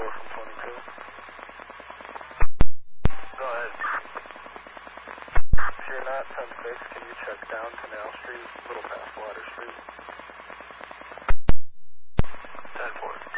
from 22. Go ahead. If you're not 10-6, can you check down Canal Street, a little past Water Street? 10-4.